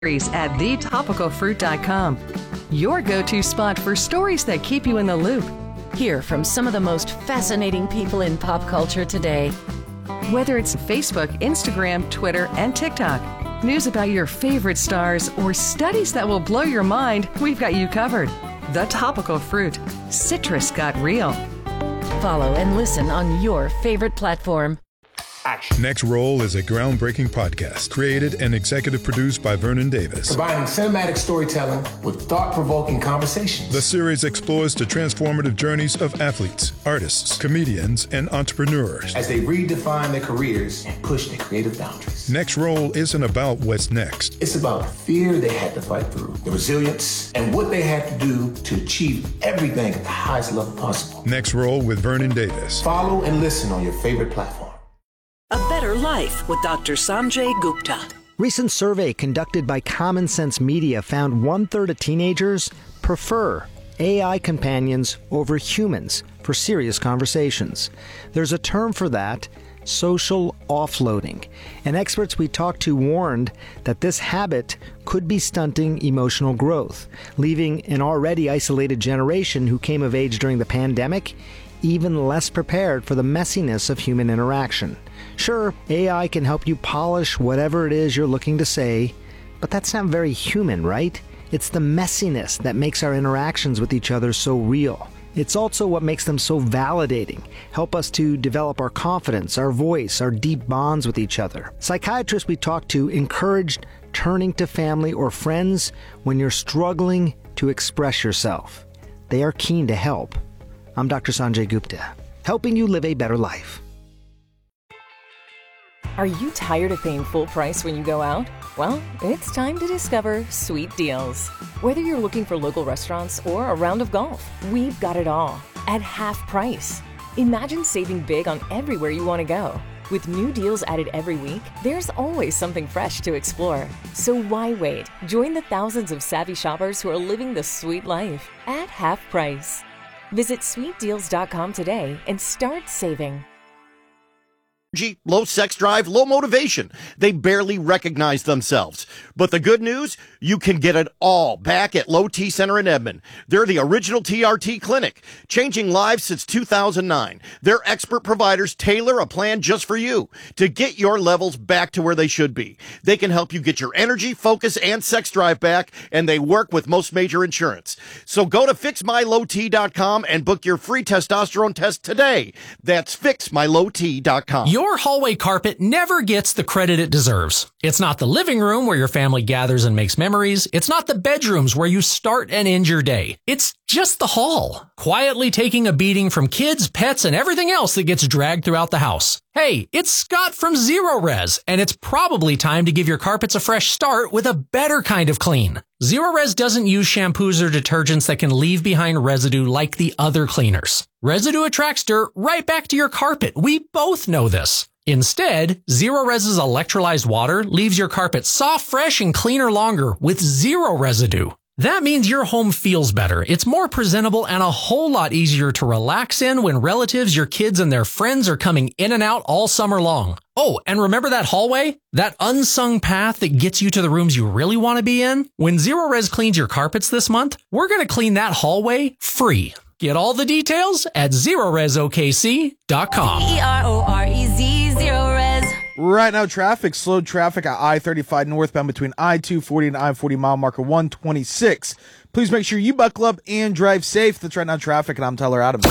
at thetopicalfruit.com. Your go-to spot for stories that keep you in the loop. Hear from some of the most fascinating people in pop culture today. Whether it's Facebook, Instagram, Twitter, and TikTok, news about your favorite stars, or studies that will blow your mind, we've got you covered. The Topical Fruit. Citrus got real. Follow and listen on your favorite platform. Action. Next Roll is a groundbreaking podcast created and executive produced by Vernon Davis. Combining cinematic storytelling with thought-provoking conversations. The series explores the transformative journeys of athletes, artists, comedians, and entrepreneurs as they redefine their careers and push their creative boundaries. Next Roll isn't about what's next. It's about the fear they had to fight through, the resilience, and what they had to do to achieve everything at the highest level possible. Next Roll with Vernon Davis. Follow and listen on your favorite platform. A Better Life with Dr. Sanjay Gupta. Recent survey conducted by Common Sense Media found 1/3 of teenagers prefer AI companions over humans for serious conversations. There's a term for that, social offloading. And experts we talked to warned that this habit could be stunting emotional growth, leaving an already isolated generation who came of age during the pandemic even less prepared for the messiness of human interaction. Sure, AI can help you polish whatever it is you're looking to say, but that's not very human, right? It's the messiness that makes our interactions with each other so real. It's also what makes them so validating, help us to develop our confidence, our voice, our deep bonds with each other. Psychiatrists we talked to encouraged turning to family or friends when you're struggling to express yourself. They are keen to help. I'm Dr. Sanjay Gupta, helping you live a better life. Are you tired of paying full price when you go out? Well, it's time to discover Sweet Deals. Whether you're looking for local restaurants or a round of golf, we've got it all at half price. Imagine saving big on everywhere you want to go. With new deals added every week, there's always something fresh to explore. So why wait? Join the thousands of savvy shoppers who are living the sweet life at half price. Visit sweetdeals.com today and start saving. Low sex drive, low motivation. They barely recognize themselves. But the good news, you can get it all back at Low T Center in Edmond. They're the original TRT clinic, changing lives since 2009. Their expert providers tailor a plan just for you to get your levels back to where they should be. They can help you get your energy, focus, and sex drive back, and they work with most major insurance. So go to fixmylowt.com and book your free testosterone test today. That's fixmylowt.com. Your hallway carpet never gets the credit it deserves. It's not the living room where your family gathers and makes memories. It's not the bedrooms where you start and end your day. It's just the hall, quietly taking a beating from kids, pets, and everything else that gets dragged throughout the house. Hey, it's Scott from Zero Res, and it's probably time to give your carpets a fresh start with a better kind of clean. Zero Res doesn't use shampoos or detergents that can leave behind residue like the other cleaners. Residue attracts dirt right back to your carpet. We both know this. Instead, Zero Res's electrolyzed water leaves your carpet soft, fresh, and cleaner longer with zero residue. That means your home feels better, it's more presentable, and a whole lot easier to relax in when relatives, your kids, and their friends are coming in and out all summer long. Oh, and remember that hallway? That unsung path that gets you to the rooms you really want to be in? When Zero Res cleans your carpets this month, we're going to clean that hallway free. Get all the details at ZeroResOKC.com. EROREZ, Zero Res. Right now, slow traffic at I-35 northbound between I-240 and I-40 mile marker 126. Please make sure you buckle up and drive safe. That's Right Now Traffic, and I'm Tyler Adams.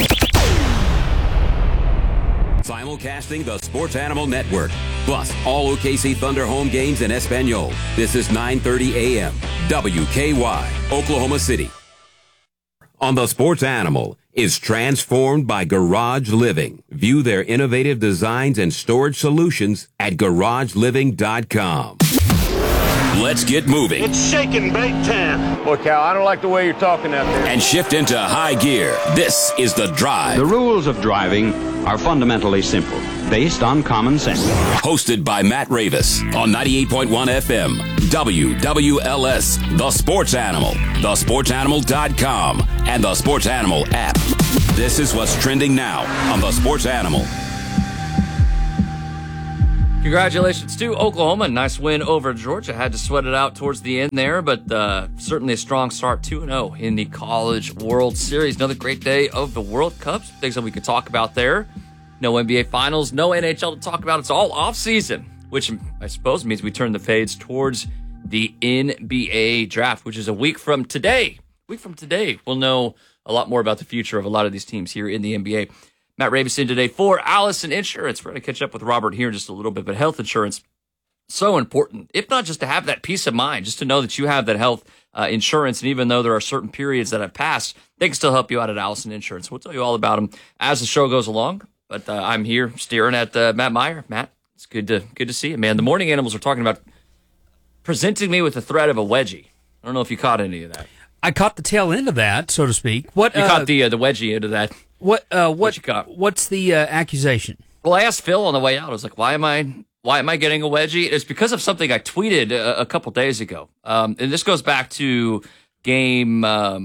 Simulcasting the Sports Animal Network, plus all OKC Thunder home games in Espanol. This is 9:30 a.m. WKY, Oklahoma City. On the Sports Animal is transformed by Garage Living. View their innovative designs and storage solutions at garageliving.com. Let's get moving. It's shaking big time. Boy, Cal, I don't like the way you're talking out there. And shift into high gear. This is The Drive. The rules of driving are fundamentally simple, based on common sense. Hosted by Matt Ravis on 98.1 FM, WWLS, The Sports Animal, thesportsanimal.com, and the Sports Animal app. This is what's trending now on The Sports Animal. Congratulations to Oklahoma. Nice win over Georgia. Had to sweat it out towards the end there, but certainly a strong start, 2-0 in the College World Series. Another great day of the World Cup. Things that we could talk about there. No NBA Finals, no NHL to talk about. It's all off-season, which I suppose means we turn the fades towards the NBA Draft, which is a week from today. We'll know a lot more about the future of a lot of these teams here in the NBA. Matt Rabison today for Allison Insurance. We're going to catch up with Robert here in just a little bit, but health insurance, so important. If not just to have that peace of mind, just to know that you have that health insurance, and even though there are certain periods that have passed, they can still help you out at Allison Insurance. We'll tell you all about them as the show goes along, but I'm here staring at Matt Meyer. Matt, it's good to see you, man. The Morning Animals are talking about presenting me with the threat of a wedgie. I don't know if you caught any of that. I caught the tail end of that, so to speak. What you caught the wedgie end of that? What you caught? What's the accusation? Well, I asked Phil on the way out. I was like, "Why am I getting a wedgie?" It's because of something I tweeted a couple days ago, and this goes back to game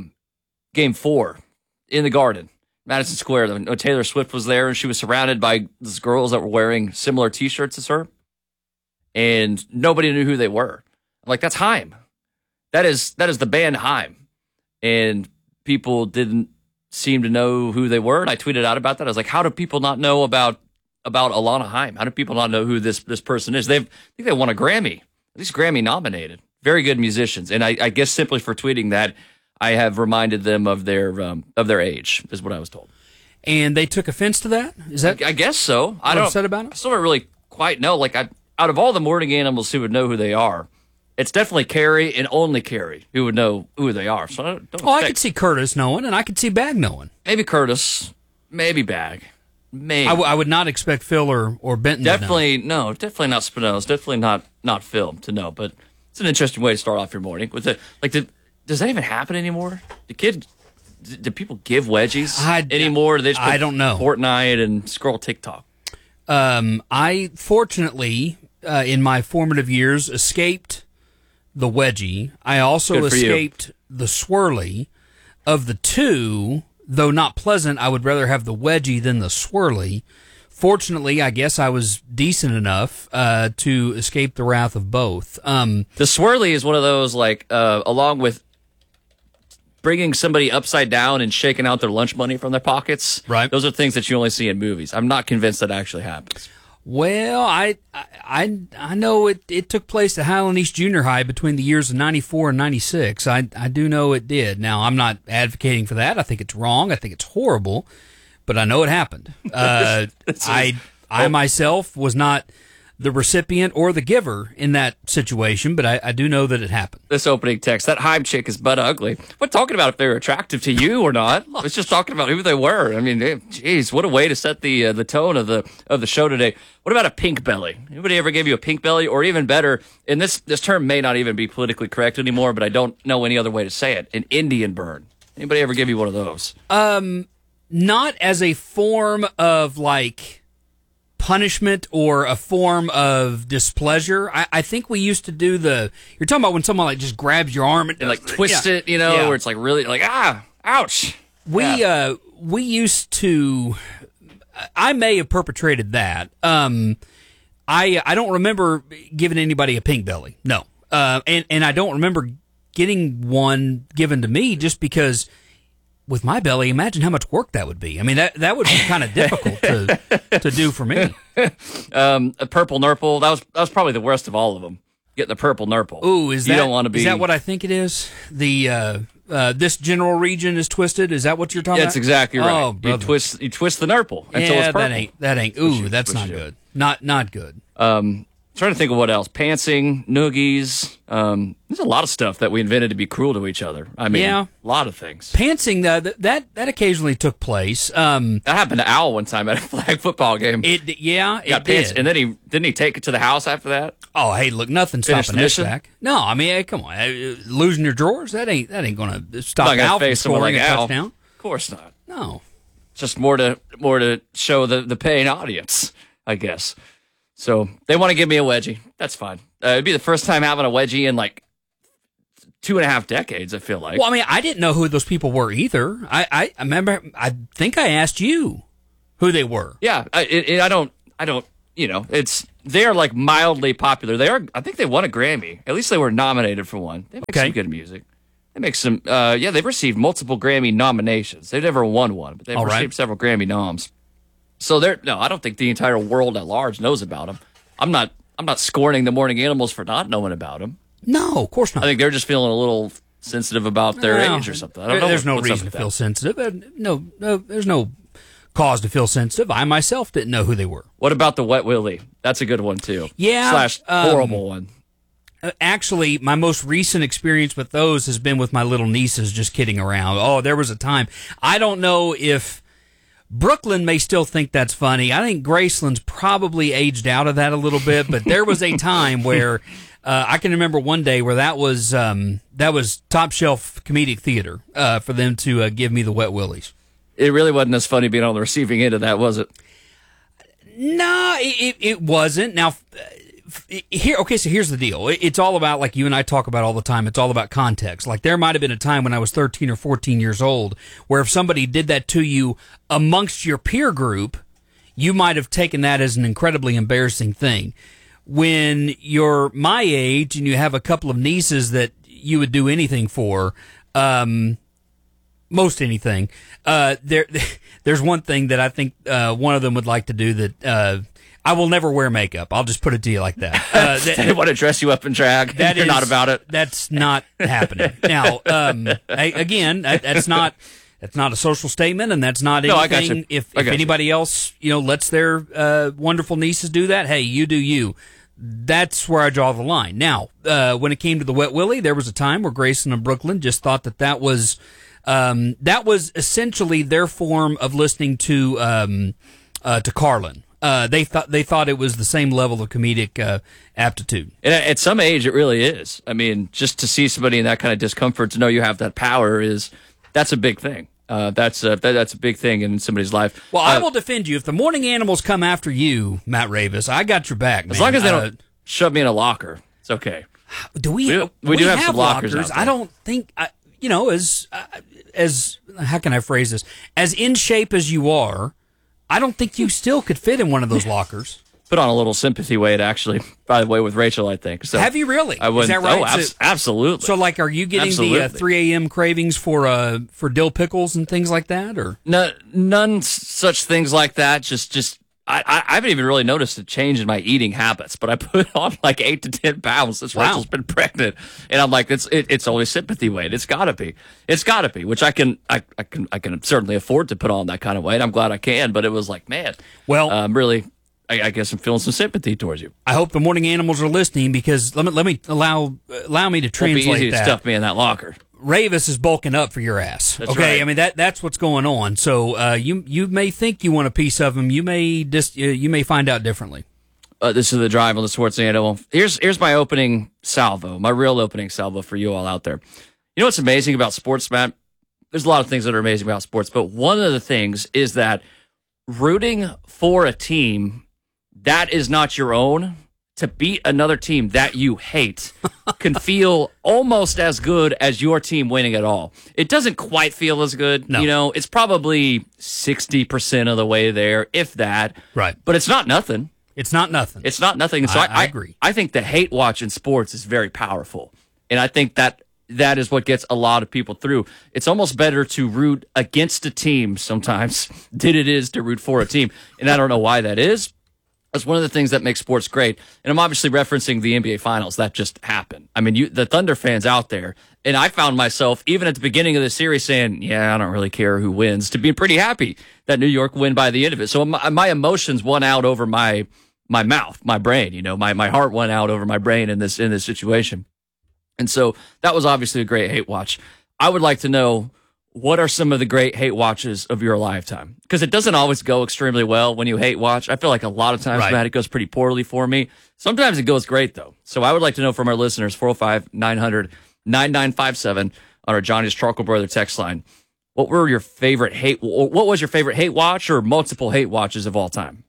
4 in the Garden, Madison Square. Taylor Swift was there, and she was surrounded by these girls that were wearing similar T-shirts as her, and nobody knew who they were. I'm like, "That's Haim. That is the band Haim." And people didn't seem to know who they were. And I tweeted out about that. I was like, how do people not know about Alana Haim? How do people not know who this person is? I think they won a Grammy, at least Grammy nominated. Very good musicians. And I guess simply for tweeting that, I have reminded them of their age, is what I was told. And they took offense to that? Is that? I guess so. I don't said about it? I still don't really quite know. Like, out of all the Morning Animals who would know who they are, it's definitely Carrie and only Carrie who would know who they are. So I don't I could see Curtis knowing, and I could see Bag knowing. Maybe Curtis, maybe Bag, maybe. I would not expect Phil or Benton definitely, to know. No, definitely not Spinoza, definitely not Phil to know. But it's an interesting way to start off your morning. With it, does that even happen anymore? Do people give wedgies anymore? I don't know. Fortnite and scroll TikTok. I fortunately, in my formative years, escaped the wedgie. I also escaped the swirly. Of the two, though not pleasant, I would rather have the wedgie than the swirly. Fortunately, I guess I was decent enough to escape the wrath of both. The swirly is one of those, along with bringing somebody upside down and shaking out their lunch money from their pockets. Right. Those are things that you only see in movies. I'm not convinced that actually happens. Well, I know it took place at Highland East Junior High between the years of 94 and 96. I do know it did. Now, I'm not advocating for that. I think it's wrong. I think it's horrible. But I know it happened. I myself was not the recipient or the giver in that situation, but I do know that it happened. This opening text, that Haim chick is butt ugly. We're talking about if they're attractive to you or not. I was just talking about who they were. I mean, geez, what a way to set the tone of the show today. What about a pink belly? Anybody ever gave you a pink belly? Or even better, and this term may not even be politically correct anymore, but I don't know any other way to say it, an Indian burn. Anybody ever give you one of those? Not as a form of, punishment or a form of displeasure. I think we used to do you're talking about when someone just grabs your arm and twist it, where it's really ouch. We used to, I may have perpetrated that. I don't remember giving anybody a pink belly. No. And I don't remember getting one given to me just because with my belly, imagine how much work that would be. I mean, that would be kind of difficult to do for me. A purple nurple, that was probably the worst of all of them. Getting the purple nurple. Ooh, is don't want to be? Is that what I think it is? This general region is twisted. Is that what you're talking about? That's exactly right. Oh, brother. You twist the nurple until it's purple. That ain't. Ooh, that's not good. Not good. Trying to think of what else. Pantsing, noogies. There's a lot of stuff that we invented to be cruel to each other. I mean, a lot of things. Pantsing, that occasionally took place. That happened to Al one time at a flag football game. It did. And then didn't he take it to the house after that? Oh, hey, look, nothing's stopping this back. No, I mean, come on, losing your drawers, that ain't going to stop Al from scoring a touchdown. Of course not. No, just more to show the paying audience, I guess. So they want to give me a wedgie. That's fine. It'd be the first time having a wedgie in 2.5 decades, I feel like. Well, I mean, I didn't know who those people were either. I remember, I think I asked you who they were. Yeah, I don't, it's they are like mildly popular. I think they won a Grammy. At least they were nominated for one. They make some good music. They make some, they've received multiple Grammy nominations. They've never won one, but they've received several Grammy noms. So I don't think the entire world at large knows about them. I'm not scorning the Morning Animals for not knowing about them. No, of course not. I think they're just feeling a little sensitive about their age or something. I don't know. There's no reason to feel sensitive. No, there's no cause to feel sensitive. I myself didn't know who they were. What about the Wet Willie? That's a good one too. Yeah. / horrible one. Actually, my most recent experience with those has been with my little nieces just kidding around. Oh, there was a time. I don't know if Brooklyn may still think that's funny. I think Graceland's probably aged out of that a little bit, but there was a time where I can remember one day where that was top shelf comedic theater for them to give me the Wet Willies. It really wasn't as funny being on the receiving end of that, was it? No, it wasn't. Now, so here's the deal. It's all about, like you and I talk about all the time, it's all about context. Like, there might have been a time when I was 13 or 14 years old where if somebody did that to you amongst your peer group, you might have taken that as an incredibly embarrassing thing. When you're my age and you have a couple of nieces that you would do anything for, most anything, there's one thing that I think one of them would like to do that I will never wear makeup. I'll just put it to you like that. They want to dress you up in drag. You're not about it. That's not happening. Now, that's not a social statement, and that's not anything. No, I got you. If anybody else, lets their wonderful nieces do that, hey, you do you. That's where I draw the line. Now, when it came to the Wet Willie, there was a time where Grayson and Brooklyn just thought that was essentially their form of listening to Carlin. They thought it was the same level of comedic aptitued. And at some age, it really is. I mean, just to see somebody in that kind of discomfort, to know you have that power that's a big thing. That's a big thing in somebody's life. Well, I will defend you if the Morning Animals come after you, Matt Ravis. I got your back, man. As long as they don't shove me in a locker, it's okay. Do we do have some lockers? I don't think as how can I phrase this? As in shape as you are, I don't think you still could fit in one of those lockers. Put on a little sympathy weight, actually, by the way, with Rachel, I think. So have you really? Is that right? Oh, absolutely. So, like, are you getting the 3 a.m. cravings for dill pickles and things like that, or no, none such things like that? Just I haven't even really noticed a change in my eating habits, but I put on like 8 to 10 pounds since Rachel's been pregnant, and I'm like, it's only sympathy weight. It's got to be, which I can certainly afford to put on that kind of weight. I'm glad I can, but it was like, man, well, really. I guess I'm feeling some sympathy towards you. I hope the Morning Animals are listening, because let me allow me to translate Won't be easy that. To stuff me in that locker. Ravis is bulking up for your ass. That's okay, right. I mean that's what's going on. So you may think you want a piece of him. You may find out differently. This is The Drive on the Sports Animal. Here's my opening salvo, my real opening salvo for you all out there. You know what's amazing about sports, Matt? There's a lot of things that are amazing about sports, but one of the things is that rooting for a team that is not your own, to beat another team that you hate, can feel almost as good as your team winning at all. It doesn't quite feel as good. No. It's probably 60% of the way there, if that. Right. But it's not nothing. It's not nothing. It's not nothing. And so I agree. I think the hate watch in sports is very powerful. And I think that is what gets a lot of people through. It's almost better to root against a team sometimes than it is to root for a team. And I don't know why that is. That's one of the things that makes sports great. And I'm obviously referencing the NBA Finals. That just happened. I mean, the Thunder fans out there, and I found myself, even at the beginning of the series, saying, yeah, I don't really care who wins, to be pretty happy that New York win by the end of it. So my emotions won out over my mouth, my brain. My heart went out over my brain in this situation. And so that was obviously a great hate watch. I would like to know, what are some of the great hate watches of your lifetime? Because it doesn't always go extremely well when you hate watch. I feel like a lot of times, Matt, it goes pretty poorly for me. Sometimes it goes great, though. So I would like to know from our listeners, 405-900-9957 on our Johnny's Charcoal Brother text line. What was your favorite hate watch or multiple hate watches of all time?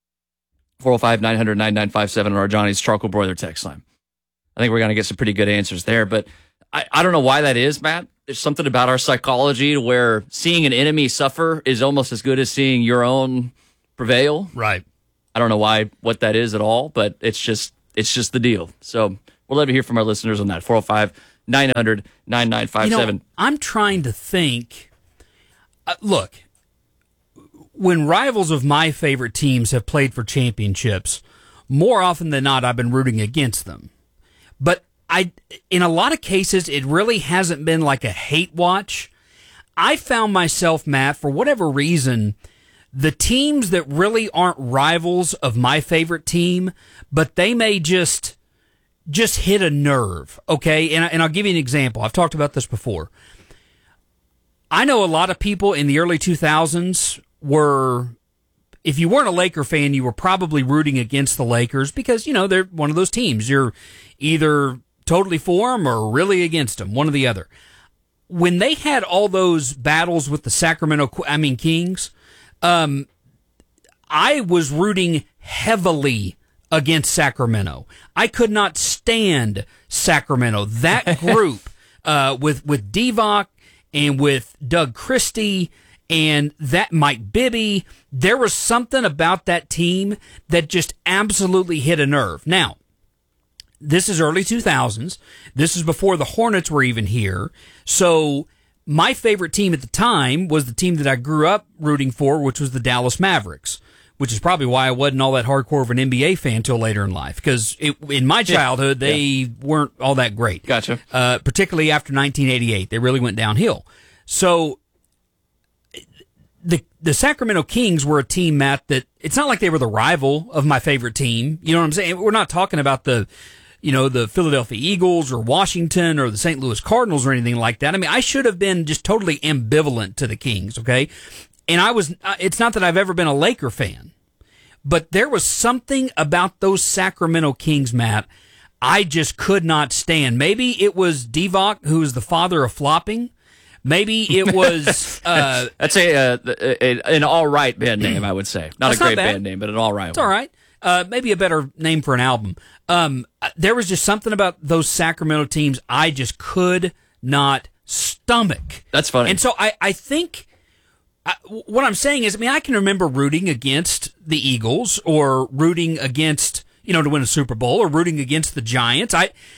405-900-9957 on our Johnny's Charcoal Brother text line. I think we're going to get some pretty good answers there, but I don't know why that is, Matt. There's something about our psychology where seeing an enemy suffer is almost as good as seeing your own prevail. Right. I don't know what that is at all, but it's just the deal. So we'll love to hear from our listeners on that. 405-900-9957. I'm trying to think. Look, when rivals of my favorite teams have played for championships, more often than not, I've been rooting against them. But in a lot of cases, it really hasn't been like a hate watch. I found myself, Matt, for whatever reason, the teams that really aren't rivals of my favorite team, but they may just hit a nerve, okay? And I'll give you an example. I've talked about this before. I know a lot of people in the early 2000s were, if you weren't a Laker fan, you were probably rooting against the Lakers because, they're one of those teams. You're either totally for them or really against them, one or the other. When they had all those battles with the Kings, I was rooting heavily against Sacramento. I could not stand Sacramento. That group, with Divac and with Doug Christie and that Mike Bibby, there was something about that team that just absolutely hit a nerve. Now, this is early 2000s. This is before the Hornets were even here. So my favorite team at the time was the team that I grew up rooting for, which was the Dallas Mavericks, which is probably why I wasn't all that hardcore of an NBA fan until later in life, because in my childhood, they weren't all that great. Gotcha. Particularly after 1988. They really went downhill. So the Sacramento Kings were a team, Matt, that it's not like they were the rival of my favorite team. You know what I'm saying? We're not talking about the Philadelphia Eagles or Washington or the St. Louis Cardinals or anything like that. I mean, I should have been just totally ambivalent to the Kings, okay? And it's not that I've ever been a Laker fan, but there was something about those Sacramento Kings, Matt, I just could not stand. Maybe it was Divac, who is the father of flopping. Maybe it was... That's an all right band name, I would say. Not a great band name, but an all right one. It's all right. Maybe a better name for an album. There was just something about those Sacramento teams I just could not stomach. That's funny. And so I think what I'm saying is, I can remember rooting against the Eagles or rooting against, to win a Super Bowl or rooting against the Giants.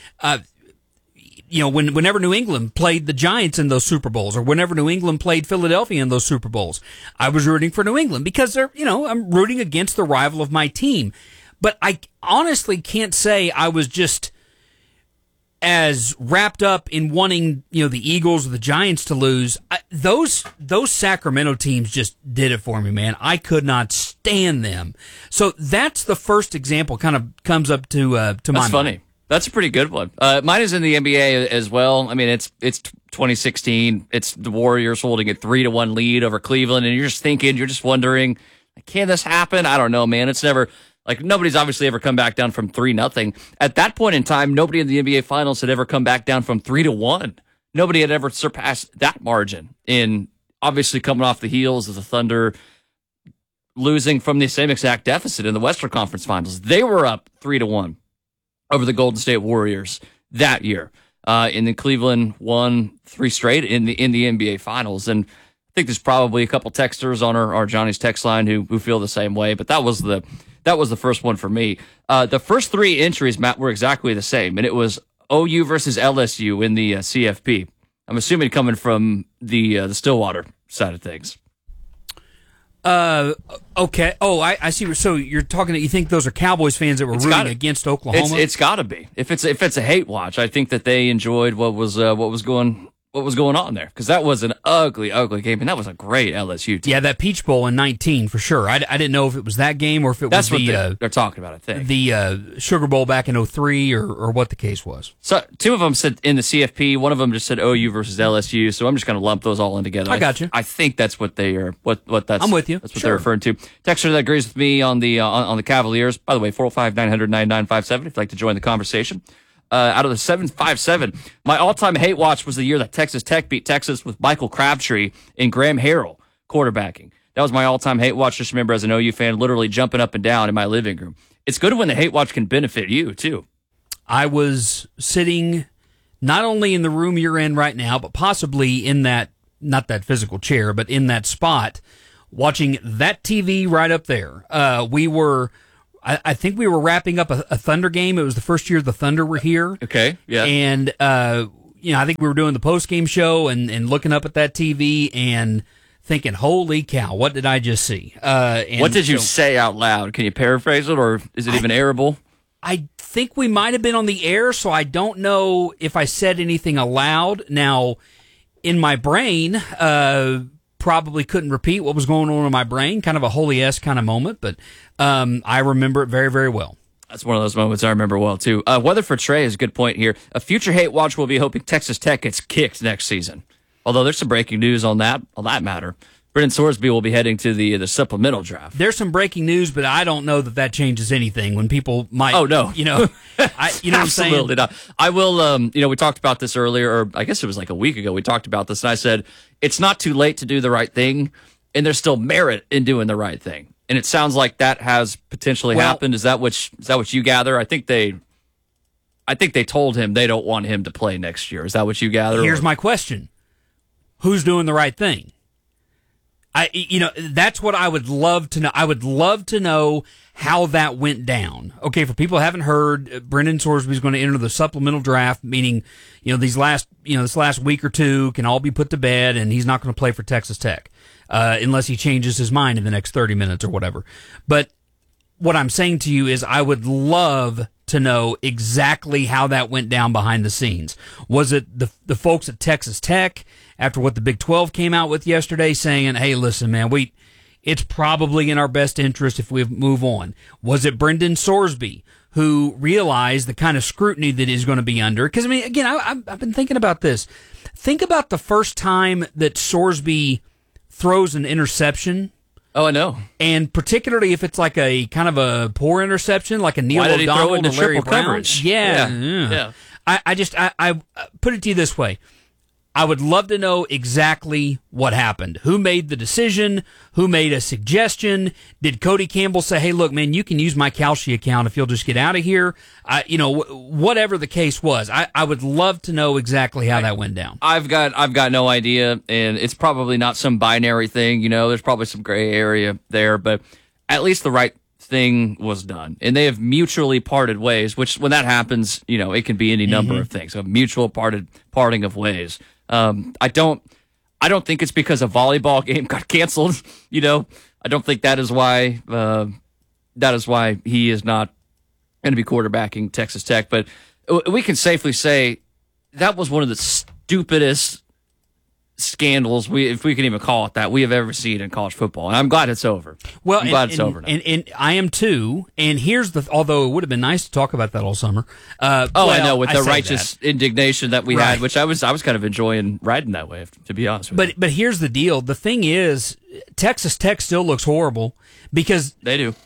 Whenever New England played the Giants in those Super Bowls or whenever New England played Philadelphia in those Super Bowls, I was rooting for New England because I'm rooting against the rival of my team. But I honestly can't say I was just as wrapped up in wanting, the Eagles or the Giants to lose. Those Sacramento teams just did it for me, man. I could not stand them. So that's the first example kind of comes up to my mind. That's funny. That's a pretty good one. Mine is in the NBA as well. I mean, it's 2016. It's the Warriors holding a 3-1 lead over Cleveland, and you're just wondering, can this happen? I don't know, man. It's never nobody's obviously ever come back down from 3-0. At that point in time, nobody in the NBA Finals had ever come back down from 3-1. Nobody had ever surpassed that margin. In obviously coming off the heels of the Thunder losing from the same exact deficit in the Western Conference Finals, they were up 3-1. Over the Golden State Warriors that year. And then Cleveland won 3 straight in the NBA Finals. And I think there's probably a couple texters on our Johnny's text line who feel the same way. But that was the first one for me. The first 3 entries, Matt, were exactly the same. And it was OU versus LSU in the CFP. I'm assuming coming from the Stillwater side of things. Okay. Oh, I see. So you're talking. You think those are Cowboys fans that were rooting against Oklahoma? It's got to be. If it's a hate watch, I think that they enjoyed what was going on there, because that was an ugly game, and that was a great LSU team. Yeah, that Peach Bowl in 19 for sure. I didn't know if it was that game or if it was what they're talking about. I think the Sugar Bowl back in 03 or what the case was. So 2 of them said in the CFP. One of them just said OU versus LSU. So I'm just going to lump those all in together. I got you. I think that's what they are. What that's. I'm with you. That's what they're referring to. Texter that agrees with me on the Cavaliers. By the way, 405-900-9957 if you'd like to join the conversation. Out of the 757, my all-time hate watch was the year that Texas Tech beat Texas with Michael Crabtree and Graham Harrell quarterbacking. That was my all-time hate watch. Just remember, as an OU fan, literally jumping up and down in my living room. It's good when the hate watch can benefit you, too. I was sitting not only in the room you're in right now, but possibly in that, not that physical chair, but in that spot, watching that TV right up there. We were I think we were wrapping up a Thunder game. It was the first year the Thunder were here. Okay, yeah. And, I think we were doing the post-game show and looking up at that TV and thinking, holy cow, what did I just see? What did you say out loud? Can you paraphrase it, or is it even airable? I think we might have been on the air, so I don't know if I said anything aloud. Now, in my brain, probably couldn't repeat what was going on in my brain, kind of a Holy-esque kind of moment, but I remember it very, very well. That's one of those moments I remember well, too. Weatherford Trey is a good point here. A future Hate Watch will be hoping Texas Tech gets kicked next season. Although there's some breaking news on that matter. Brendan Sorsby will be heading to the supplemental draft. There's some breaking news, but I don't know that changes anything when people might. Oh, no. You know what I'm saying? Absolutely not. I will, we talked about this earlier, or I guess it was like a week ago. We talked about this, and I said, it's not too late to do the right thing, and there's still merit in doing the right thing. And it sounds like that has potentially happened. Is that what you gather? I think they told him they don't want him to play next year. Is that what you gather? Here's my question. Who's doing the right thing? That's what I would love to know. I would love to know how that went down. Okay, for people who haven't heard, Brendan Sorsby is going to enter the supplemental draft, meaning, this last week or two can all be put to bed, and he's not going to play for Texas Tech unless he changes his mind in the next 30 minutes or whatever. But what I'm saying to you is I would love to know exactly how that went down behind the scenes. Was it the folks at Texas Tech, after what the Big 12 came out with yesterday, saying, hey, listen, man, it's probably in our best interest if we move on? Was it Brendan Sorsby, who realized the kind of scrutiny that he's going to be under? Because, again, I've been thinking about this. Think about the first time that Sorsby throws an interception. Oh, I know. And particularly if it's like a kind of a poor interception, like a Neil Why did he O'Donnell throw it into or Larry triple Brown. coverage? Yeah. I put it to you this way. I would love to know exactly what happened. Who made the decision? Who made a suggestion? Did Cody Campbell say, hey, look, man, you can use my Kalshi account if you'll just get out of here? Whatever the case was, I would love to know exactly how that went down. I've got no idea, and it's probably not some binary thing. There's probably some gray area there, but at least the right thing was done. And they have mutually parted ways, which when that happens, it can be any number of things. A mutual parting of ways. I don't think it's because a volleyball game got canceled. I don't think that is why he is not going to be quarterbacking Texas Tech. But we can safely say that was one of the stupidest scandals, if we can even call it that, we have ever seen in college football. And I'm glad it's over. Well, I'm glad it's over now. And I am too. And here's although it would have been nice to talk about that all summer. I know, with the righteous indignation that we had, which I was kind of enjoying riding that wave, to be honest with you. But here's the deal. The thing is, Texas Tech still looks horrible because they do.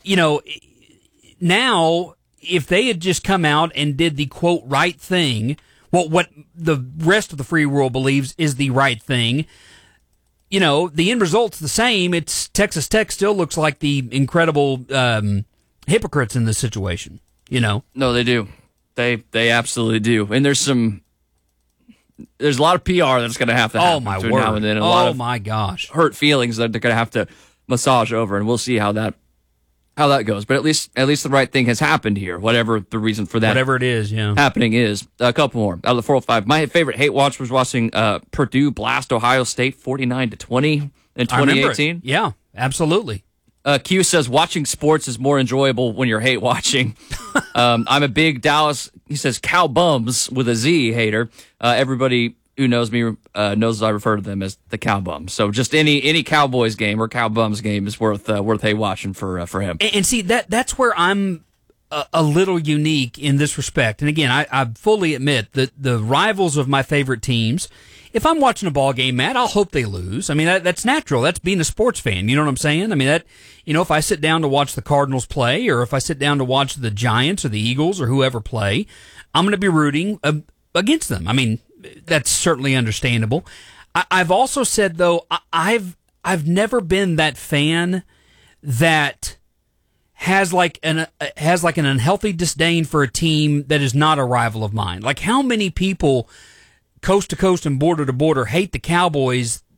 Now, if they had just come out and did the quote right thing, what the rest of the free world believes is the right thing, the end result's the same. It's Texas Tech still looks like the incredible hypocrites in this situation. No, they do. They absolutely do. And there's a lot of PR that's going to have to happen. Oh my word! Now and then, and a lot of my gosh, hurt feelings that they're going to have to massage over, and we'll see how that goes. But at least the right thing has happened here, whatever the reason for that, whatever it is, happening is. A couple more out of the 405. My favorite hate watch was watching Purdue blast Ohio State 49-20 in 2018. Yeah, absolutely. Q says watching sports is more enjoyable when you're hate watching. I'm a big Dallas, he says, cow bums with a Z hater. Everybody who knows me knows I refer to them as the cow bums. So just any Cowboys game or cow bums game is worth hate watching for him. And see, that's where I'm a little unique in this respect. And again, I fully admit that the rivals of my favorite teams, if I'm watching a ball game, Matt, I'll hope they lose. I mean, that's natural. That's being a sports fan. You know what I'm saying? I mean, if I sit down to watch the Cardinals play, or if I sit down to watch the Giants or the Eagles or whoever play, I'm going to be rooting against them. I mean, that's certainly understandable. I've also said, though, I've never been that fan that has like an unhealthy disdain for a team that is not a rival of mine. Like, how many people coast to coast and border to border hate the Cowboys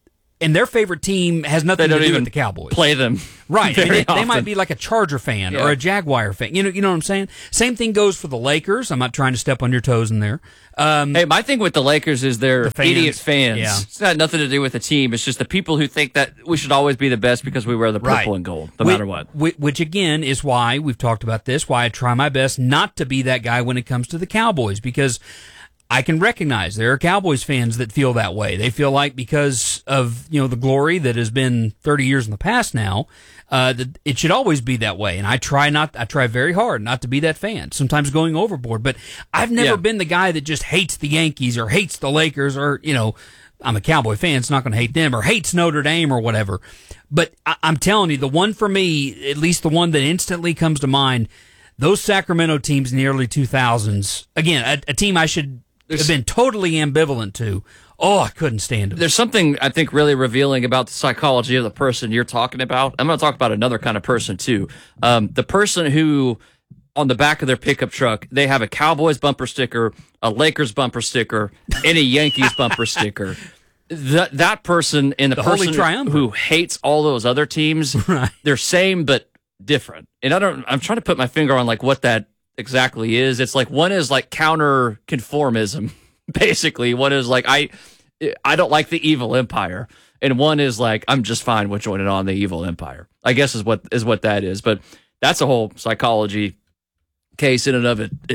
and their favorite team has nothing to do with the Cowboys. Play them. Right. They might be like a Charger fan or a Jaguar fan. You know what I'm saying? Same thing goes for the Lakers. I'm not trying to step on your toes in there. Hey, my thing with the Lakers is they're idiot fans. Yeah. It's got nothing to do with the team. It's just the people who think that we should always be the best because we wear the purple and gold, no matter what. Which, again, is why we've talked about this, why I try my best not to be that guy when it comes to the Cowboys, because I can recognize there are Cowboys fans that feel that way. They feel like because of the glory that has been 30 years in the past now, that it should always be that way. And I try very hard not to be that fan, sometimes going overboard. But I've never been the guy that just hates the Yankees or hates the Lakers or, I'm a Cowboy fan, it's not going to hate them, or hates Notre Dame or whatever. But I'm telling you, the one for me, at least the one that instantly comes to mind, those Sacramento teams in the early 2000s, again, a team I should have been totally ambivalent to. Oh, I couldn't stand it. There's something I think really revealing about the psychology of the person you're talking about. I'm going to talk about another kind of person too. The person who, on the back of their pickup truck, they have a Cowboys bumper sticker, a Lakers bumper sticker, and a Yankees bumper sticker. That person and the person who hates all those other teams, they're same but different. And I'm trying to put my finger on like what that exactly is. It's like one is like counter conformism, basically. One is like I don't like the evil empire, and one is like I'm just fine with joining on the evil empire, I guess is what that is. But that's a whole psychology case in and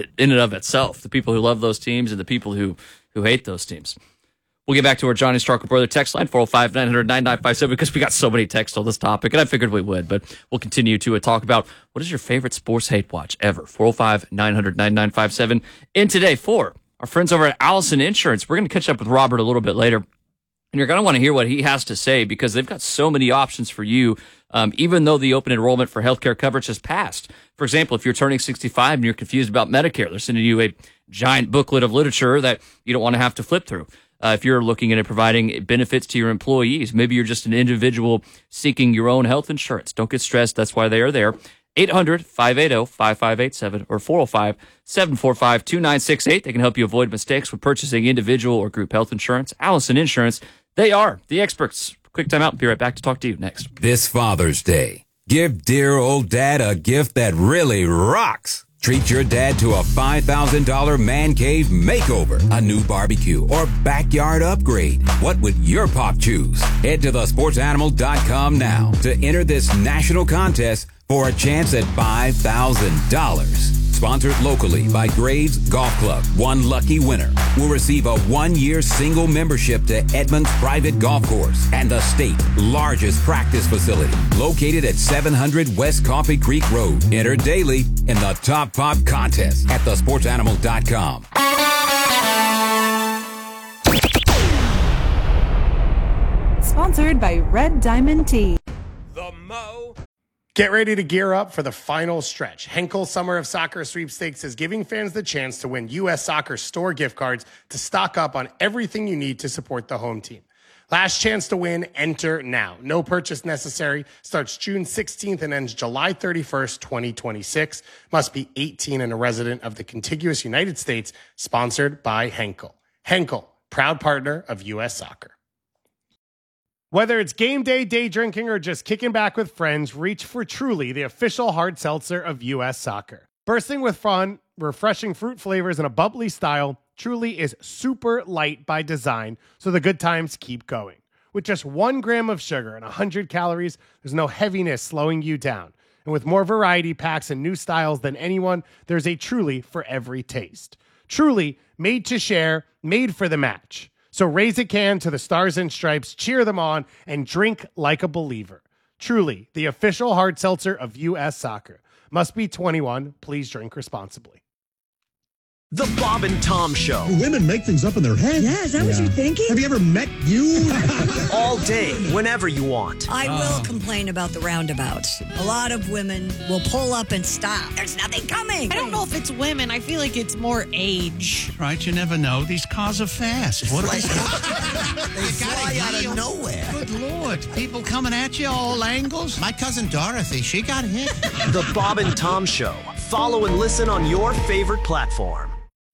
of itself. The people who love those teams and the people who hate those teams. We'll get back to our Johnny Stark Brother text line, 405-900-9957, because we got so many texts on this topic, and I figured we would, but we'll continue to talk about what is your favorite sports hate watch ever, 405-900-9957. And today, for our friends over at Allison Insurance, we're going to catch up with Robert a little bit later, and you're going to want to hear what he has to say, because they've got so many options for you, even though the open enrollment for healthcare coverage has passed. For example, if you're turning 65 and you're confused about Medicare, they're sending you a giant booklet of literature that you don't want to have to flip through. If you're looking into providing benefits to your employees, maybe you're just an individual seeking your own health insurance. Don't get stressed. That's why they are there. 800-580-5587 or 405-745-2968. They can help you avoid mistakes when purchasing individual or group health insurance. Allison Insurance, they are the experts. Quick time out. Be right back to talk to you next. This Father's Day, give dear old dad a gift that really rocks. Treat your dad to a $5,000 man cave makeover, a new barbecue, or backyard upgrade. What would your pop choose? Head to thesportsanimal.com now to enter this national contest for a chance at $5,000. Sponsored locally by Graves Golf Club. One lucky winner will receive a 1-year single membership to Edmonds Private Golf Course and the state's largest practice facility, located at 700 West Coffee Creek Road. Enter daily in the Top Pop Contest at thesportsanimal.com. Sponsored by Red Diamond Tea. Get ready to gear up for the final stretch. Henkel Summer of Soccer Sweepstakes is giving fans the chance to win U.S. Soccer store gift cards to stock up on everything you need to support the home team. Last chance to win, enter now. No purchase necessary. Starts June 16th and ends July 31st, 2026. Must be 18 and a resident of the contiguous United States. Sponsored by Henkel. Henkel, proud partner of U.S. Soccer. Whether it's game day, day drinking, or just kicking back with friends, reach for Truly, the official hard seltzer of U.S. Soccer. Bursting with fun, refreshing fruit flavors, and a bubbly style, Truly is super light by design, so the good times keep going. With just 1 gram of sugar and 100 calories, there's no heaviness slowing you down. And with more variety packs and new styles than anyone, there's a Truly for every taste. Truly, made to share, made for the match. So raise a can to the Stars and Stripes, cheer them on, and drink like a believer. Truly, the official hard seltzer of U.S. Soccer. Must be 21. Please drink responsibly. The Bob and Tom Show. Women make things up in their head. Yeah, is that what you're thinking? Have you ever met you? All day, whenever you want. I will complain about the roundabouts. A lot of women will pull up and stop. There's nothing coming. I don't know if it's women. I feel like it's more age. Right, you never know. These cars are fast. What They fly out of nowhere. Good Lord. People coming at you all angles. My cousin Dorothy, she got hit. The Bob and Tom Show. Follow and listen on your favorite platform.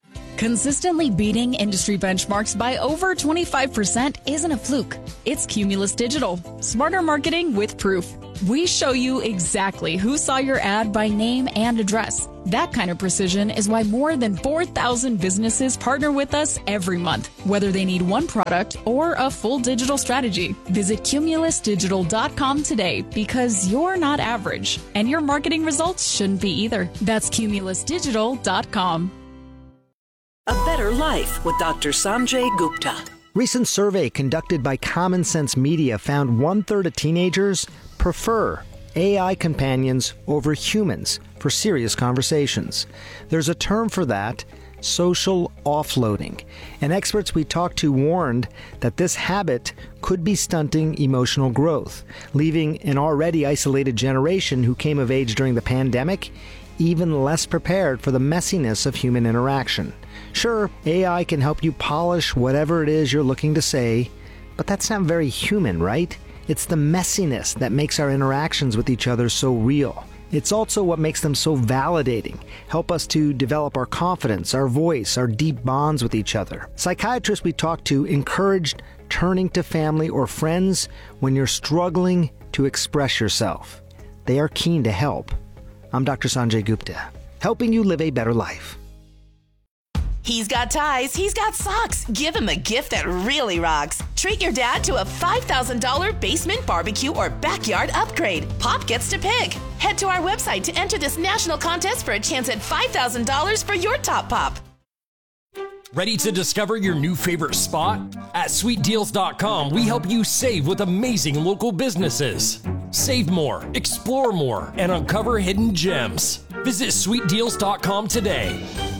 Consistently beating industry benchmarks by over 25% isn't a fluke. It's Cumulus Digital. Smarter marketing with proof. We show you exactly who saw your ad by name and address. That kind of precision is why more than 4,000 businesses partner with us every month, whether they need one product or a full digital strategy. Visit cumulusdigital.com today because you're not average, and your marketing results shouldn't be either. That's cumulusdigital.com. A Better Life with Dr. Sanjay Gupta. Recent survey conducted by Common Sense Media found 1/3 of teenagers prefer AI companions over humans for serious conversations. There's a term for that, social offloading. And experts we talked to warned that this habit could be stunting emotional growth, leaving an already isolated generation who came of age during the pandemic even less prepared for the messiness of human interaction. Sure, AI can help you polish whatever it is you're looking to say, but that's not very human, right? It's the messiness that makes our interactions with each other so real. It's also what makes them so validating, help us to develop our confidence, our voice, our deep bonds with each other. Psychiatrists we talked to encouraged turning to family or friends when you're struggling to express yourself. They are keen to help. I'm Dr. Sanjay Gupta, helping you live a better life. He's got ties, he's got socks. Give him a gift that really rocks. Treat your dad to a $5,000 basement barbecue or backyard upgrade. Pop gets to pick. Head to our website to enter this national contest for a chance at $5,000 for your top pop. Ready to discover your new favorite spot? At sweetdeals.com, we help you save with amazing local businesses. Save more, explore more, and uncover hidden gems. Visit sweetdeals.com today.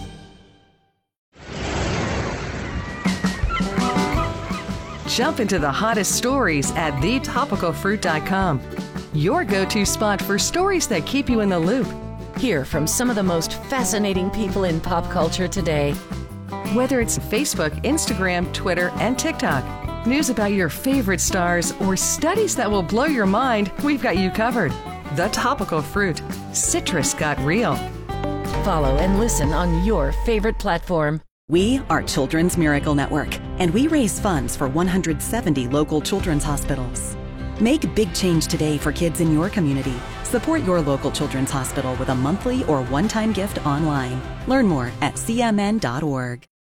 Jump into the hottest stories at thetopicalfruit.com. Your go-to spot for stories that keep you in the loop. Hear from some of the most fascinating people in pop culture today. Whether it's Facebook, Instagram, Twitter, and TikTok, news about your favorite stars, or studies that will blow your mind, we've got you covered. The Topical Fruit. Citrus got real. Follow and listen on your favorite platform. We are Children's Miracle Network, and we raise funds for 170 local children's hospitals. Make big change today for kids in your community. Support your local children's hospital with a monthly or one-time gift online. Learn more at cmn.org.